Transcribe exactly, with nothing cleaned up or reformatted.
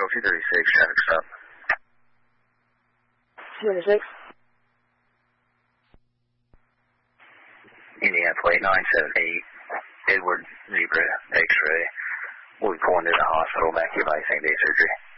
Central two thirty-six, traffic stop. two thirty-six. Indiana plate nine seven eight, Edward Zebra X-ray. We'll be pulling to the hospital, back here by same day surgery.